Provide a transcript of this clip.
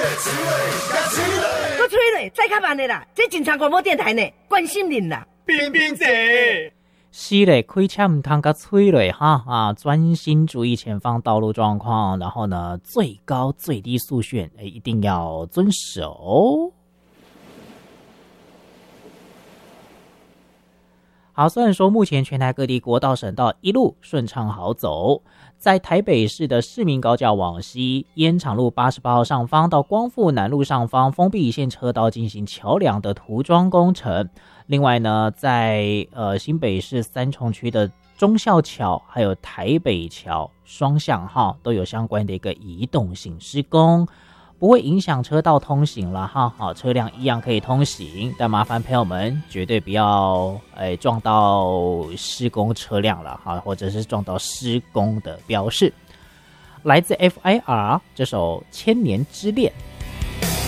我催泪，再较慢的啦，这警察广播电台呢，关心您啦。 冰冰姐， 是嘞，开车唔通甲催泪哈啊，专心注意前方道路状况，然后呢，最高最低速限一定要遵守。好，虽然说目前全台各地国道、省道一路顺畅好走，在台北市的市民高架往西、烟厂路88号上方到光复南路上方封闭一线车道进行桥梁的涂装工程。另外呢，在新北市三重区的忠孝桥还有台北桥双向哈都有相关的一个移动性施工。不会影响车道通行了哈，好，车辆一样可以通行，但麻烦朋友们绝对不要撞到施工车辆了哈，或者是撞到施工的标示。来自 FIR 这首《千年之恋》。